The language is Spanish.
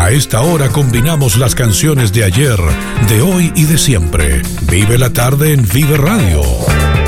A esta hora combinamos las canciones de ayer, de hoy y de siempre. Vive la tarde en Vive Radio.